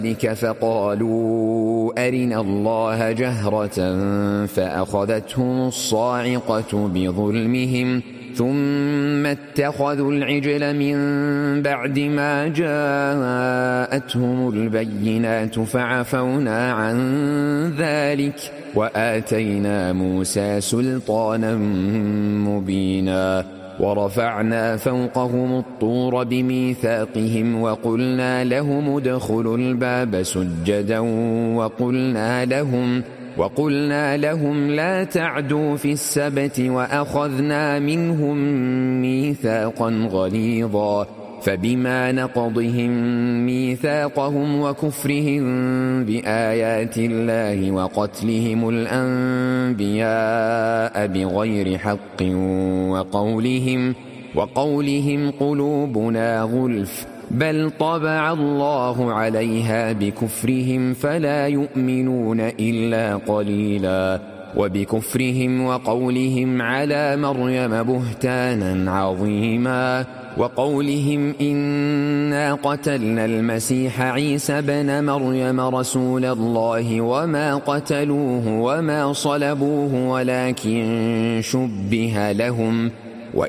فقالوا أرنا الله جهرة فأخذتهم الصاعقة بظلمهم ثم اتخذوا العجل من بعد ما جاءتهم البينات فعفونا عن ذلك وآتينا موسى سلطانا مبينا ورفعنا فوقهم الطور بميثاقهم وقلنا لهم ادخلوا الباب سجدا وقلنا لهم لا تعدوا في السبت وأخذنا منهم ميثاقا غليظا فبما نقضهم ميثاقهم وكفرهم بآيات الله وقتلهم الأنبياء بغير حق وقولهم قلوبنا غلف بل طبع الله عليها بكفرهم فلا يؤمنون إلا قليلا وبكفرهم وقولهم على مريم بهتانا عظيما وقولهم إنا قتلنا المسيح عيسى بن مريم رسول الله وما قتلوه وما صلبوه ولكن شبه لهم